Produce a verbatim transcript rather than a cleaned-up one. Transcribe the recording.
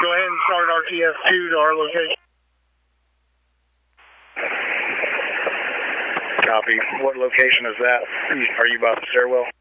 go ahead and start R T S two to our location. Copy. What location is that? Are you by the stairwell?